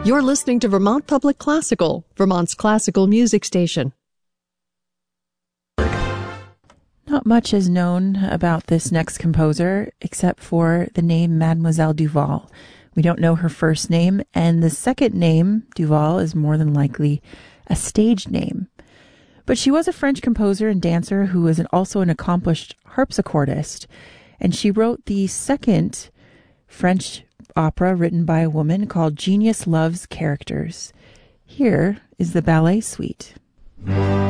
You're listening to Vermont Public Classical, Vermont's classical music station. Not much is known about this next composer, except for the name Mademoiselle Duval. We don't know her first name, and the second name, Duval, is more than likely a stage name. But she was a French composer and dancer who was also an accomplished harpsichordist, and she wrote the second French opera written by a woman called Genius Loves Characters. Here is the ballet suite.